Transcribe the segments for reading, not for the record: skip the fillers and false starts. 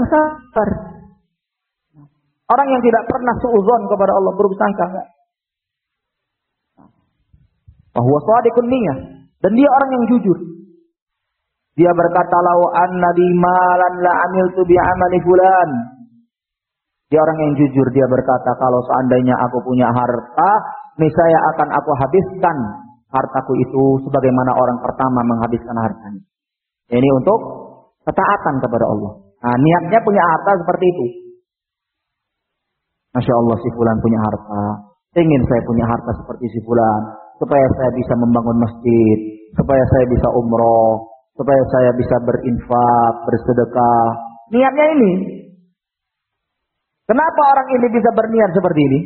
sabar. Orang yang tidak pernah suudzon kepada Allah, buruk sangka enggak. Bahwa shadiqun niyah, dan dia orang yang jujur. Dia berkata, "Lau anna li malan la amiltu bi amali fulan." Dia orang yang jujur, dia berkata, kalau seandainya aku punya harta, niscaya akan aku habiskan hartaku itu sebagaimana orang pertama menghabiskan hartanya. Ini untuk ketaatan kepada Allah. Nah, niatnya punya harta seperti itu. Masya Allah, si fulan punya harta. Ingin saya punya harta seperti si fulan, supaya saya bisa membangun masjid, supaya saya bisa umroh, supaya saya bisa berinfak, bersedekah. Niatnya ini. Kenapa orang ini bisa berniat seperti ini?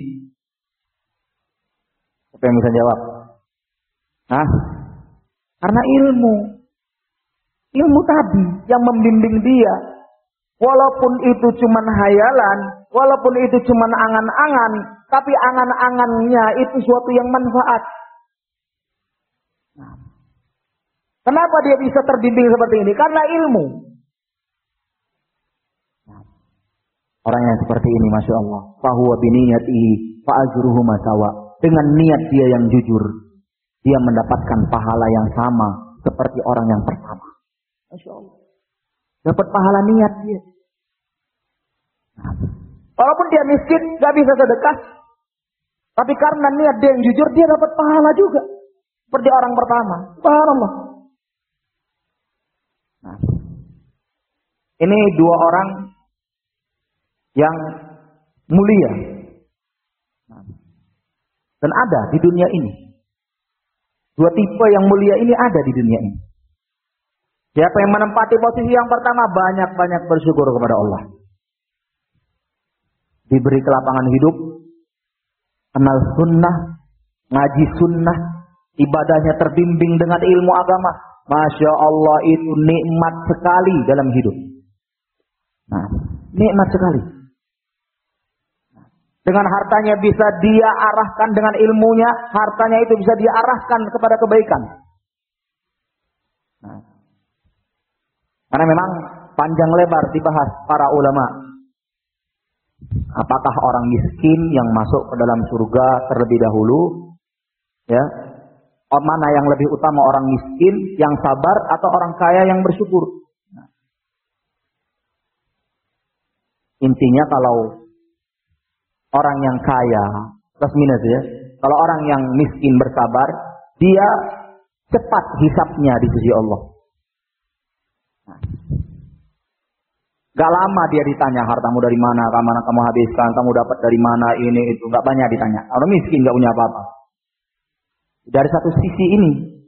Siapa yang bisa jawab? Hah? Karena ilmu. Ilmu tadi yang membimbing dia. Walaupun itu cuma hayalan, walaupun itu cuma angan-angan, tapi angan-angannya itu suatu yang manfaat. Nah, kenapa dia bisa terbimbing seperti ini? Karena ilmu. Nah, orang yang seperti ini, Masya Allah, fahuwa biniyatihi fa'ajruhu masawa. Dengan niat dia yang jujur, dia mendapatkan pahala yang sama seperti orang yang pertama. Masya Allah. Dapat pahala niat dia. Nah, walaupun dia miskin, gak bisa sedekah, tapi karena niat dia yang jujur, dia dapat pahala juga. Seperti orang pertama. Subhanallah. Nah, ini dua orang yang mulia. Nah, dan ada di dunia ini. Dua tipe yang mulia ini ada di dunia ini. Siapa yang menempati posisi yang pertama, banyak-banyak bersyukur kepada Allah. Diberi kelapangan hidup, kenal sunnah, ngaji sunnah, ibadahnya terbimbing dengan ilmu agama. Masya Allah, itu nikmat sekali dalam hidup. Nah, nikmat sekali. Dengan hartanya bisa dia arahkan, dengan ilmunya, hartanya itu bisa dia arahkan kepada kebaikan. Nah, karena memang panjang lebar dibahas para ulama. Apakah orang miskin yang masuk ke dalam surga terlebih dahulu? Ya, mana yang lebih utama, orang miskin yang sabar atau orang kaya yang bersyukur? Nah, intinya kalau orang yang kaya plus minus ya, kalau orang yang miskin bersabar, dia cepat hisapnya di sisi Allah. Nah, gak lama dia ditanya hartamu dari mana, kemana kamu habiskan, kamu dapat dari mana, ini itu, gak banyak ditanya. Orang miskin gak punya apa-apa. Dari satu sisi ini.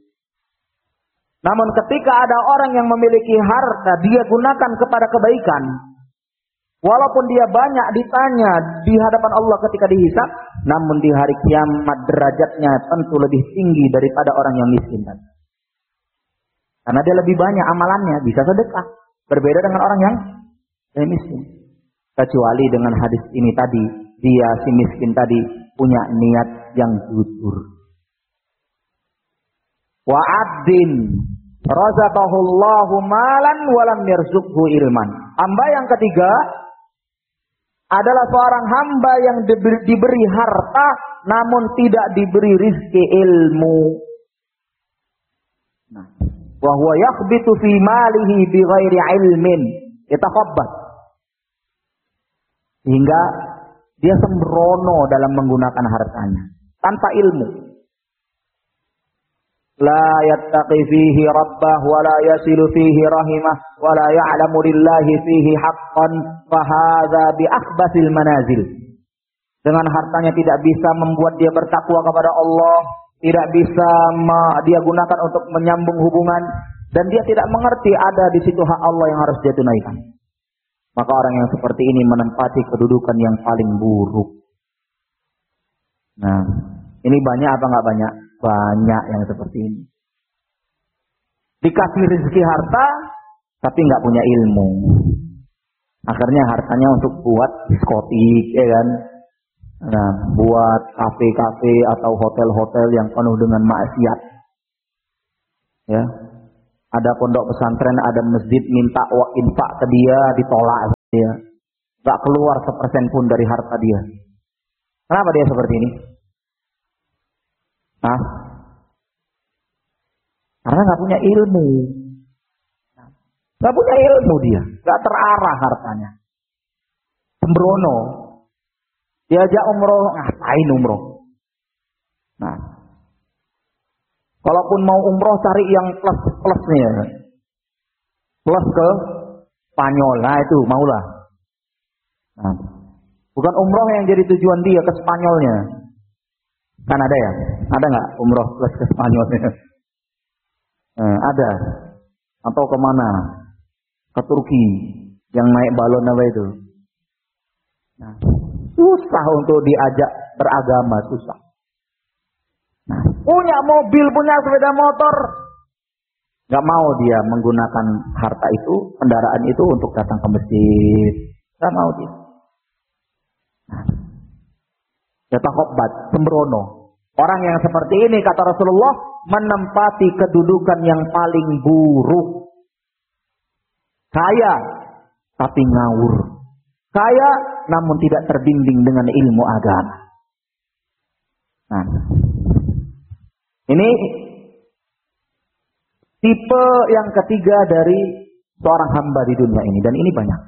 Namun ketika ada orang yang memiliki harta, dia gunakan kepada kebaikan. Walaupun dia banyak ditanya di hadapan Allah ketika dihisab, namun di hari kiamat derajatnya tentu lebih tinggi daripada orang yang miskin tadi. Karena dia lebih banyak amalannya, bisa sedekah. Berbeda dengan orang yang miskin. Kecuali dengan hadis ini tadi, dia si miskin tadi punya niat yang jujur. Wa 'abdin razaqahullahu malan wa lam yarzuqhu ilman. Hamba yang ketiga adalah seorang hamba yang diberi harta namun tidak diberi rizki ilmu. Nah, wa huwa yakhbitu fi malihi bighairi ilmin yataqabbal. Hingga dia sembrono dalam menggunakan hartanya tanpa ilmu. La yattaqi fihi rabbah wa la yasilu fihi rahimah wa la ya'lamu lillahi fihi haqqan fa hadza bi akhbasil manazil. Dengan hartanya tidak bisa membuat dia bertakwa kepada Allah, tidak bisa dia gunakan untuk menyambung hubungan, dan dia tidak mengerti ada di situ hak Allah yang harus dia tunaikan. Maka orang yang seperti ini menempati kedudukan yang paling buruk. Nah, ini banyak apa enggak banyak? Banyak yang seperti ini. Dikasih rezeki harta, tapi nggak punya ilmu. Akhirnya hartanya untuk buat diskotik, ya kan? Nah, buat kafe-kafe atau hotel-hotel yang penuh dengan maksiat. Ya, ada pondok pesantren, ada masjid minta infak ke dia, ditolak. dia. Gak keluar sepersen pun dari harta dia. Kenapa dia seperti ini? Hah? Karena gak punya ilmu. Gak punya ilmu dia. Gak terarah hartanya. Sembrono. Diajak umroh, ngapain umroh? Nah, kalaupun mau umroh cari yang plus-plusnya. Plus ke Spanyol, nah itu maulah. Nah, bukan umroh yang jadi tujuan dia ke Spanyolnya. Kan ada ya? Ada nggak umroh plus ke Spanyolnya? Ada. Atau kemana? Ke Turki yang naik balon apa itu? Nah, susah untuk diajak beragama, susah. Nah, punya mobil, punya sepeda motor, nggak mau dia menggunakan harta itu, kendaraan itu untuk datang ke masjid. Nggak mau dia. Nah, yatakhobbat, sembrono. Orang yang seperti ini, kata Rasulullah, menempati kedudukan yang paling buruk. Kaya, tapi ngawur. Kaya, namun tidak terbimbing dengan ilmu agama. Nah, ini tipe yang ketiga dari seorang hamba di dunia ini. Dan ini banyak.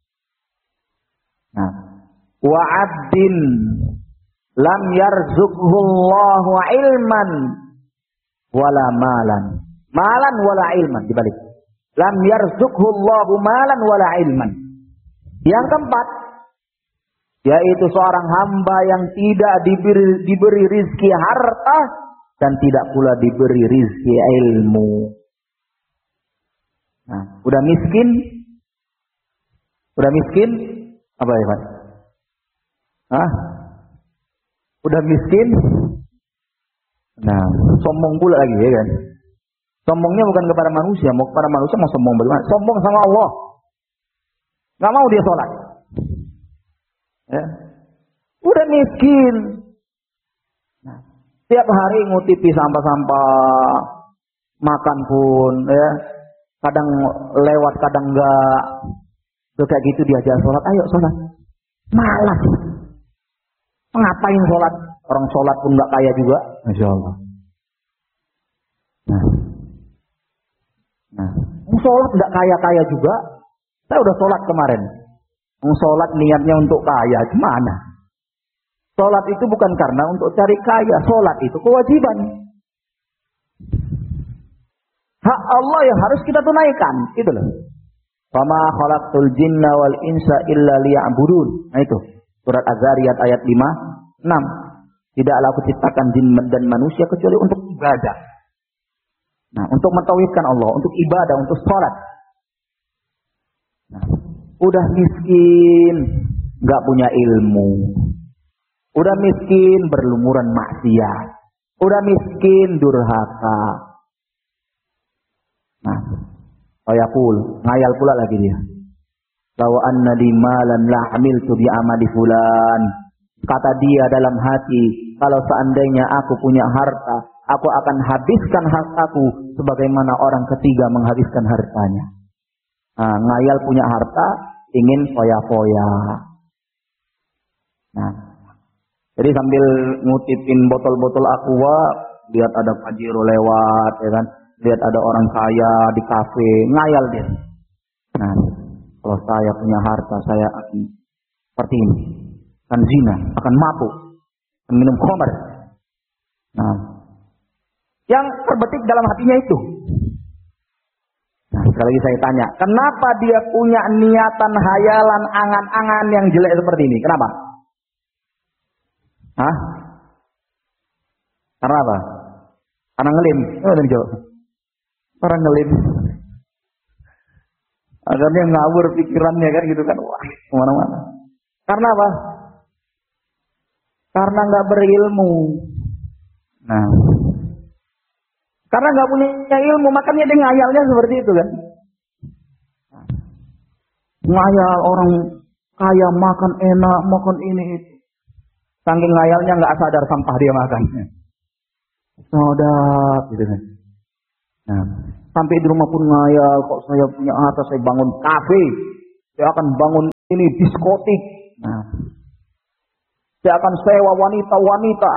Nah, wa'abdin lam yarzuqhullahu ilman wala malan. Malan wala ilman, dibalik. Lam yarzuqhullahu malan wala ilman. Yang keempat, yaitu seorang hamba yang tidak diberi rizki harta dan tidak pula diberi rizki ilmu. Nah, udah miskin, apa ya Pak? Hah? Udah miskin, nah sombong pula lagi ya kan? Sombongnya bukan kepada manusia, mau kepada manusia mau sombong bagaimana? Sombong sama Allah. Nggak mau dia sholat. Ya. Udah miskin. Nah, tiap hari ngutipi sampah-sampah, makan pun, ya. Kadang lewat, kadang enggak. Tuh kayak gitu diajak sholat, ayo sholat. Malas. Ngapain sholat? Orang sholat pun nggak kaya juga. Masya Allah. Nah, sholat nggak kaya-kaya juga. Saya udah sholat kemarin. Sholat niatnya untuk kaya, gimana? Sholat itu bukan karena untuk cari kaya. Sholat itu kewajiban. Hak Allah yang harus kita tunaikan. Gitu loh. Fama khalaqtul jinna wal insa illa liya'budun. Nah itu. Surat Az-Zariyat ayat 5, 6. Tidaklah aku ciptakan jin dan manusia kecuali untuk ibadah. Nah, untuk mentauhidkan Allah, untuk ibadah, untuk sholat. Nah, udah miskin, nggak punya ilmu. Udah miskin, berlumuran maksiat. Udah miskin, durhaka. Nah, ayakul, ngayal pula lagi dia. Law anna li malan la hamiltu bi amali fulan. Kata dia dalam hati, kalau seandainya aku punya harta, aku akan habiskan hartaku sebagaimana orang ketiga menghabiskan hartanya. Nah, ngayal punya harta, ingin foya-foya. Nah, jadi sambil ngutipin botol-botol aqua, lihat ada Pajero lewat, ya kan? Lihat ada orang kaya di kafe, ngayal dia. Nah, kalau saya punya harta, saya akan seperti ini. Akan zina, akan mabuk, akan minum khamar. Nah, yang terbetik dalam hatinya itu. Nah, sekali lagi saya tanya, kenapa dia punya niatan, hayalan, angan-angan yang jelek seperti ini? Kenapa? Hah? Karena apa? Karena ngelim. Orang ngelim. Akhirnya ngawur pikirannya kan gitu kan. Wah, kemana-mana. Karena apa? Karena nggak berilmu. Nah, karena nggak punya ilmu, makanya dia ngayalnya seperti itu kan. Ngayal orang kaya makan enak, makan ini itu. Saking ngayalnya nggak sadar sampah dia makan. Sodat gitu kan. Nah, sampai di rumah pun ngayal, kok saya punya harta, saya bangun kafe. Saya akan bangun ini diskotik. Nah, saya akan sewa wanita-wanita.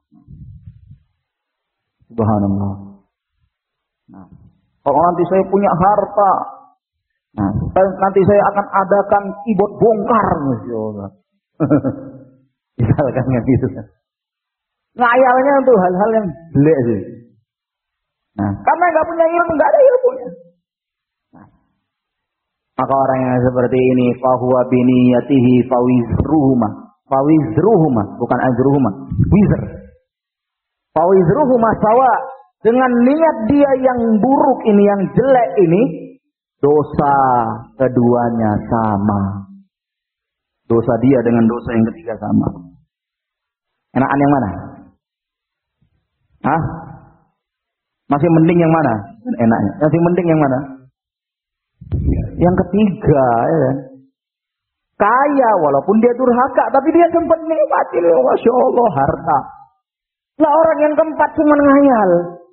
Subhanallah. Nah, kalau nanti saya punya harta, nah, nanti saya akan adakan keyboard bongkar, Masya Allah. Misalkan gitu kan. Ngayalnya tuh hal-hal yang jelek sih. Nah, karena nggak punya ilmu, nggak ada ilmunya. Nah, maka orang yang seperti ini, fahuwa biniyatihi fawizruhuma, bukan ajruhuma, wizr. Fawizruhuma sawa, dengan niat dia yang buruk ini, yang jelek ini, dosa keduanya sama. Dosa dia dengan dosa yang ketiga sama. Enakan yang mana? Hah? Masih mending yang mana? Enaknya. Masih mending yang mana? Yang ketiga, ya. Kaya walaupun dia durhaka, tapi dia sempat nikmati, Masya Allah, harta. Lah orang yang keempat cuma ngayal.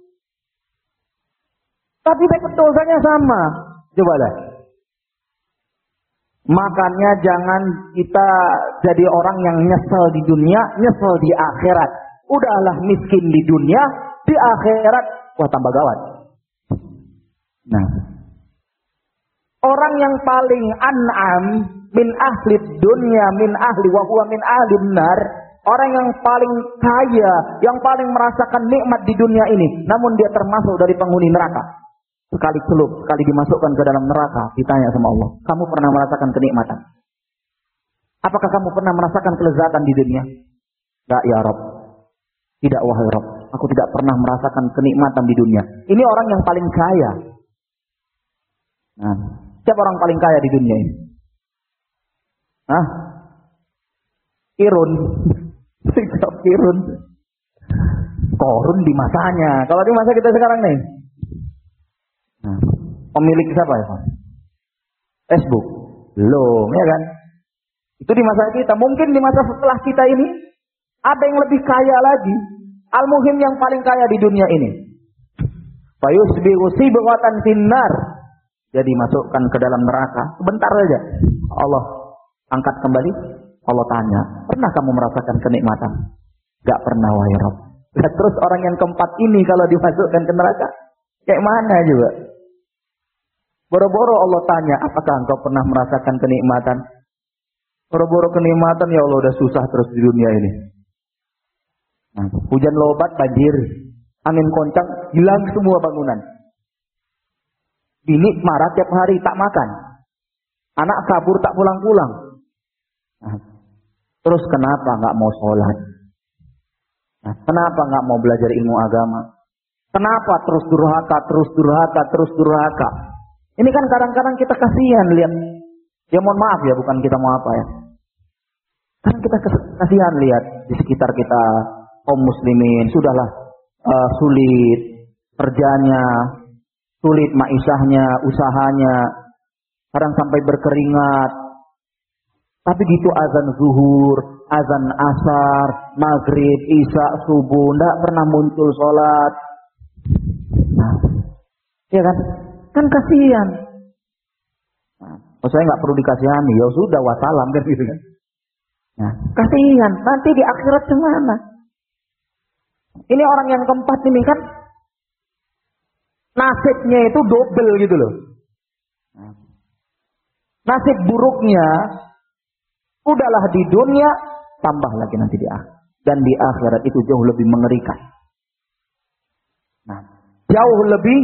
Tapi dosanya sama. Coba dah. Makanya jangan kita jadi orang yang nyesel di dunia, nyesel di akhirat. Udahlah miskin di dunia, di akhirat wah tambah gawat. Nah, orang yang paling an'am min ahli dunya min ahli wa huwa min ahli nar, orang yang paling kaya, yang paling merasakan nikmat di dunia ini, namun dia termasuk dari penghuni neraka. Sekali celup, sekali dimasukkan ke dalam neraka, ditanya sama Allah, kamu pernah merasakan kenikmatan? Apakah kamu pernah merasakan kelezatan di dunia? Tidak ya Rabb. Tidak wahai Rabb. Aku tidak pernah merasakan kenikmatan di dunia. Ini orang yang paling kaya. Nah, siapa orang paling kaya di dunia ini? Hah? Kirun. Sikap Kirun. Korun di masanya. Kalau di masa kita sekarang nih. Nah, pemilik siapa ya Pak? Facebook. Belum, ya kan? Itu di masa kita. Mungkin di masa setelah kita ini ada yang lebih kaya lagi. Al-Muhim yang paling kaya di dunia ini. Fayusbihu sibghatan finnar. Jadi masukkan ke dalam neraka. Sebentar saja. Allah angkat kembali. Allah tanya, pernah kamu merasakan kenikmatan? Gak pernah wahai Rabb. Terus orang yang keempat ini kalau dimasukkan ke neraka, kayak mana juga? Boro-boro Allah tanya, apakah engkau pernah merasakan kenikmatan? Boro-boro kenikmatan, ya Allah udah susah terus di dunia ini. Nah, hujan lebat, banjir, angin kencang, hilang semua bangunan. Bini marah tiap hari tak makan, anak kabur tak pulang-pulang. Nah, terus kenapa nggak mau sholat? Nah, kenapa nggak mau belajar ilmu agama? Kenapa terus durhaka, terus durhaka, terus durhaka? Ini kan kadang-kadang kita kasihan lihat. Ya mohon maaf ya, bukan kita mau apa ya. Kadang kita kasihan lihat di sekitar kita kaum muslimin sudahlah sulit kerjanya, sulit maisahnya, usahanya, kadang sampai berkeringat. Tapi gitu azan zuhur, azan asar, maghrib, isya, subuh, tidak pernah muncul sholat. Nah, ya kan? Kan kasihan. Nah, saya nggak perlu dikasihani, ya sudah wassalam kan gitu kan. Nah, kasihan. Nanti di akhirat gimana? Ini orang yang keempat ini kan nasibnya itu double gitu loh. Nah, nasib buruknya udahlah di dunia, tambah lagi nanti di akhirat. Dan di akhirat itu jauh lebih mengerikan. Nah, jauh lebih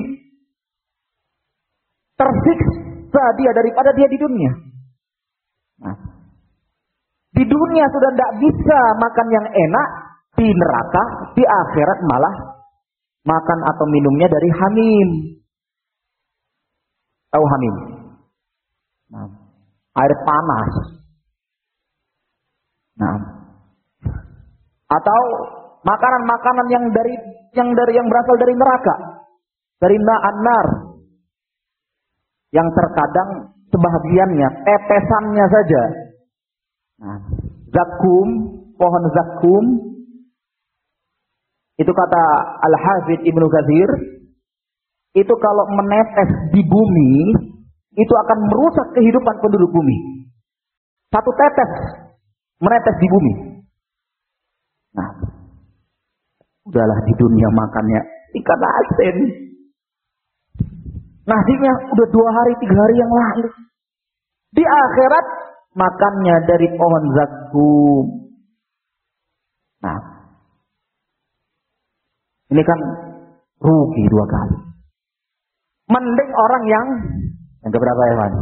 tersiksa dia daripada dia di dunia. Nah, di dunia sudah tidak bisa makan yang enak, di neraka, di akhirat malah makan atau minumnya dari hamim. Tahu hamim? Nah, air panas. Nah, atau makanan-makanan yang berasal dari neraka, dari na'an-nar, yang terkadang sebahagiannya tetesannya saja. Nah, zakum, pohon zakum, itu kata Al-Hafidz Ibnu Katsir, itu kalau menetes di bumi, itu akan merusak kehidupan penduduk bumi. Satu tetes menetes di bumi. Nah, udahlah di dunia makannya ikan asin. Nasinya udah 2 hari 3 hari yang lalu. Di akhirat makannya dari pohon zakum. Nah, ini kan rugi 2 kali. Mending orang yang keberapa ya, Pak?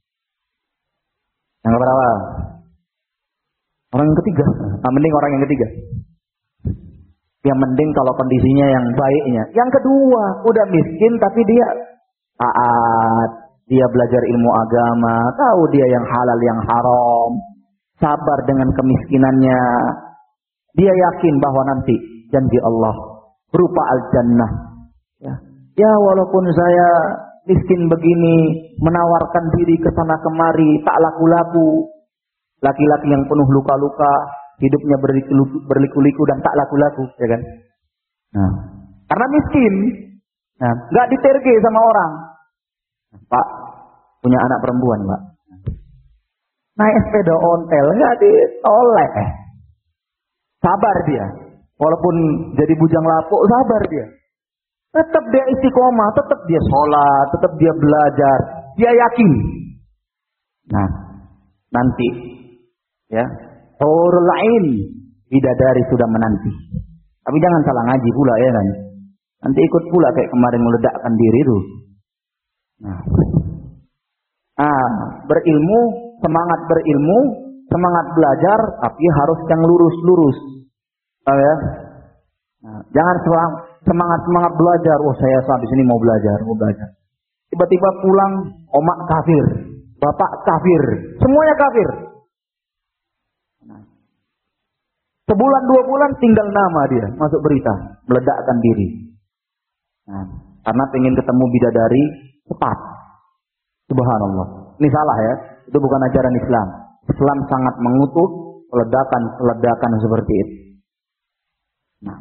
Yang keberapa? Orang yang ketiga. Mending orang yang ketiga. Yang mending kalau kondisinya yang baiknya. Yang kedua, udah miskin tapi dia taat, dia belajar ilmu agama, tahu dia yang halal yang haram, sabar dengan kemiskinannya. Dia yakin bahwa nanti janji Allah berupa al-jannah. Ya walaupun saya miskin begini, menawarkan diri ke sana kemari, tak laku-laku. Laki-laki yang penuh luka-luka, hidupnya berliku-liku dan tak laku-laku, ya kan? Nah, karena miskin, nah, nggak diterge sama orang. Pak, punya anak perempuan, Pak. Naik sepeda ontel, nggak ditoleh. Sabar dia, walaupun jadi bujang lapuk, sabar dia. Tetap dia istiqomah, tetap dia sholat, tetap dia belajar, dia yakin. Nah, nanti, ya, hurul ain, bidadari sudah menanti. Tapi jangan salah ngaji pula ya kan. Nanti ikut pula kayak kemarin meledakkan diri itu. Nah, berilmu, semangat belajar, tapi harus yang lurus-lurus. Tahu ya? Nah, jangan semangat belajar. Oh, saya habis ini mau belajar. Tiba-tiba pulang, omak kafir, bapak kafir, semuanya kafir. Nah, sebulan 2 bulan tinggal nama dia masuk berita, meledakkan diri. Nah, karena pengen ketemu bidadari cepat. Subhanallah. Ini salah ya. Itu bukan ajaran Islam. Islam sangat mengutuk ledakan seperti itu. Nah,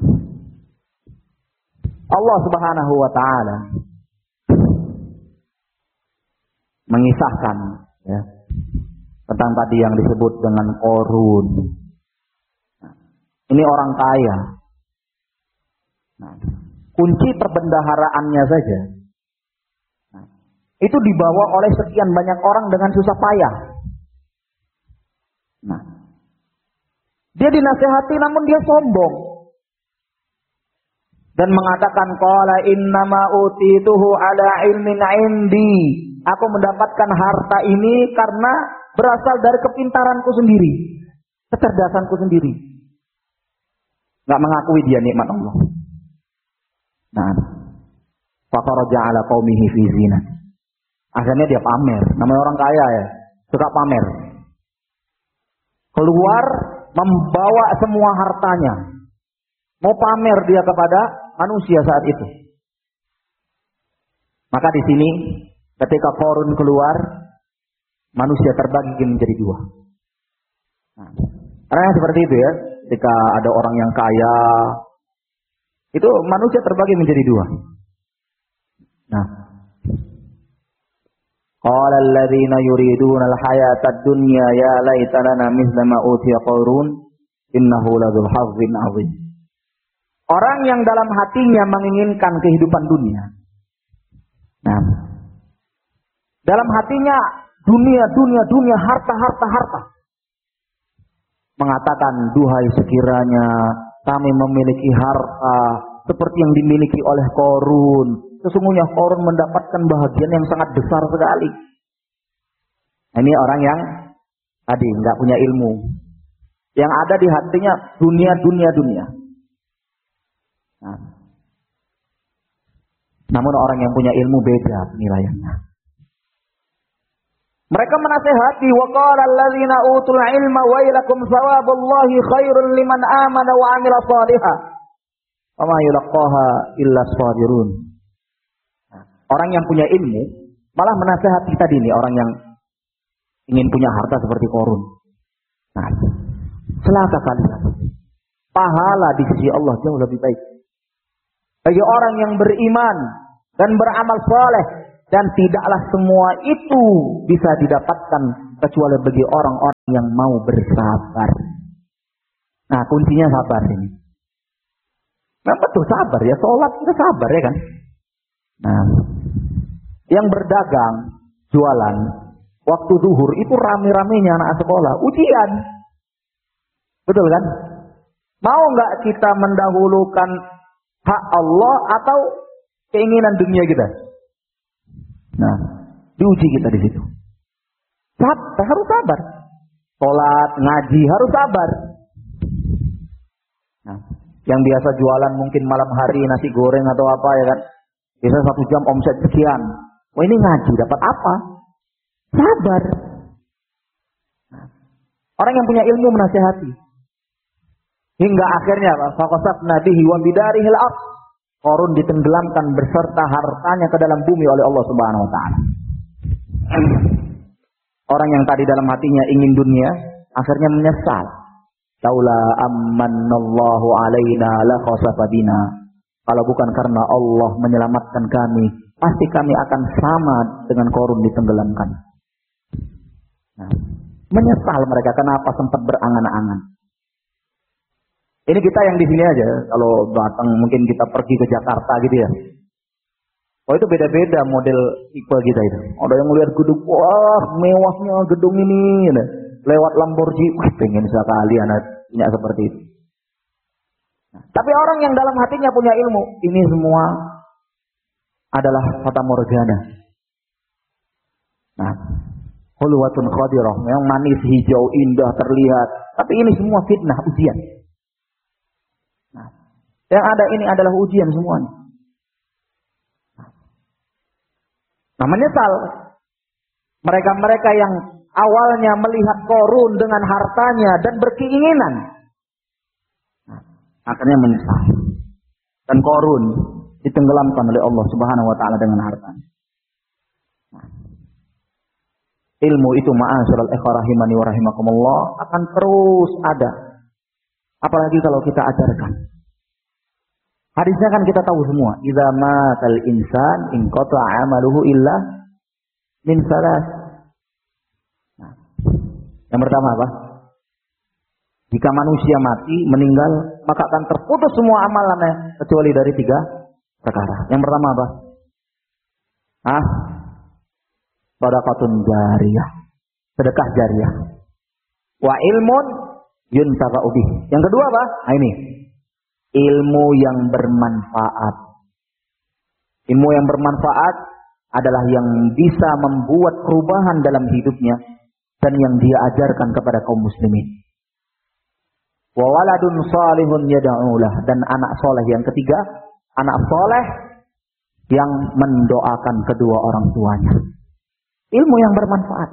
Allah Subhanahu wa taala mengisahkan ya, tentang tadi yang disebut dengan Qarun. Nah, ini orang kaya. Nah, kunci perbendaharaannya saja itu dibawa oleh sekian banyak orang dengan susah payah. Nah, dia dinasehati namun dia sombong dan mengatakan qala innama utituhu ala ilmin indi. Aku mendapatkan harta ini karena berasal dari kepintaranku sendiri, kecerdasanku sendiri. Enggak mengakui dia nikmat Allah. Nah, faqaraja ala qaumihi fi zina. Akhirnya dia pamer. Namanya orang kaya ya, suka pamer. Keluar membawa semua hartanya. Mau pamer dia kepada manusia saat itu. Maka di sini ketika Qarun keluar, manusia terbagi menjadi 2. Nah, karena seperti itu ya, ketika ada orang yang kaya, itu manusia terbagi menjadi 2. Nah, qala alladziina yuriduna al-hayata ad-dunya ya laita lana mithla ma utiya Qarun innahu ladzul hazzin 'adzim. Orang yang dalam hatinya menginginkan kehidupan dunia. Nah, dalam hatinya dunia, harta. Mengatakan, duhai sekiranya kami memiliki harta seperti yang dimiliki oleh Qarun. Sesungguhnya Qarun mendapatkan bahagian yang sangat besar sekali. Nah, ini orang yang tadi nggak punya ilmu. Yang ada di hatinya dunia. Nah, namun orang yang punya ilmu beda penilaiannya. Mereka menasehati, wa qala alladziina utul ilma wailakum thawabullahi khairul liman amana wa 'amila shalihan. Wa ma yulaqaha illa as-sabirun. Orang yang punya ilmu malah menasehati tadi nih orang yang ingin punya harta seperti Qarun. Nah, celaka kalian. Pahala di sisi Allah jauh lebih baik bagi orang yang beriman dan beramal saleh Dan tidaklah semua itu bisa didapatkan kecuali bagi orang-orang yang mau bersabar. Nah, kuncinya sabar ini. Nah, betul sabar ya, sholat kita sabar ya kan. Nah, yang berdagang, jualan, waktu zuhur itu rame-ramenya anak sekolah, ujian. Betul kan? Mau nggak kita mendahulukan hak Allah atau keinginan dunia kita? Nah, diuji kita di situ. Sabar, harus sabar. Sholat, ngaji, harus sabar. Nah, yang biasa jualan mungkin malam hari nasi goreng atau apa ya kan? Biasa 1 jam omset sekian. Wah, ini ngaji dapat apa? Sabar. Nah, orang yang punya ilmu menasihati. Hingga akhirnya faqasafna bihi wa bidarihil ardh. Qarun ditenggelamkan beserta hartanya ke dalam bumi oleh Allah Subhanahu wa taala. Orang yang tadi dalam hatinya ingin dunia, akhirnya menyesal. Laula ammanallahu alaina la khasafa bina. Kalau bukan karena Allah menyelamatkan kami, pasti kami akan sama dengan Qarun ditenggelamkan. Nah, menyesal mereka kenapa sempat berangan-angan. Ini kita yang di sini aja, kalau datang mungkin kita pergi ke Jakarta gitu ya. Oh, itu beda-beda model tipe kita itu. Ada yang melihat gedung, wah mewahnya gedung ini. Lewat Lamborghini, wah pengen sekali anak punya seperti itu. Nah, tapi orang yang dalam hatinya punya ilmu, ini semua adalah fata morgana. Nah, hulwatun khadirah, yang manis, hijau, indah, terlihat. Tapi ini semua fitnah, ujian. Nah, yang ada ini adalah ujian semuanya. Nah, menyesal mereka-mereka yang awalnya melihat Qarun dengan hartanya dan berkeinginan, nah, akhirnya menyesal. Dan Qarun ditenggelamkan oleh Allah Subhanahu wa taala dengan hartanya. Nah, ilmu itu ma'asyiral ikhwah rahimani wa rahimakumullah akan terus ada. Apalagi kalau kita ajarkan. Hadisnya kan kita tahu semua. Idza matal insan inqata'a 'amaluhu illa min salas. Nah, yang pertama apa? Jika manusia mati, meninggal, maka akan terputus semua amalannya kecuali dari 3 perkara. Yang pertama apa? Shadaqatun jariyah. Sedekah jariyah. Wa ilmun yuntafa'u bih. Yang kedua apa? Nah, ini. Ilmu yang bermanfaat. Ilmu yang bermanfaat adalah yang bisa membuat perubahan dalam hidupnya dan yang dia ajarkan kepada kaum muslimin. Wa waladun salihun yad'ulah, dan anak soleh yang ketiga, anak soleh yang mendoakan kedua orang tuanya. Ilmu yang bermanfaat.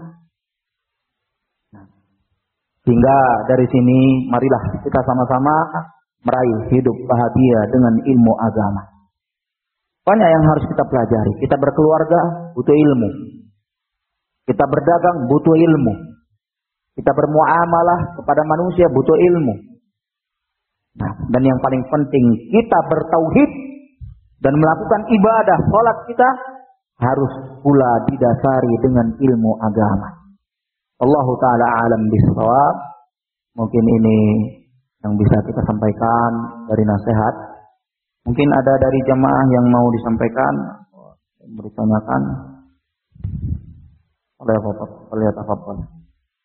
Sehingga dari sini marilah kita sama-sama meraih hidup bahagia dengan ilmu agama. Banyak yang harus kita pelajari. Kita berkeluarga butuh ilmu. Kita berdagang butuh ilmu. Kita bermuamalah kepada manusia butuh ilmu. Nah, dan yang paling penting kita bertauhid dan melakukan ibadah salat kita harus pula didasari dengan ilmu agama. Allahu ta'ala alam bisawab. Mungkin ini yang bisa kita sampaikan dari nasihat. Mungkin ada dari jamaah yang mau disampaikan, ditanyakan oleh apa-apa.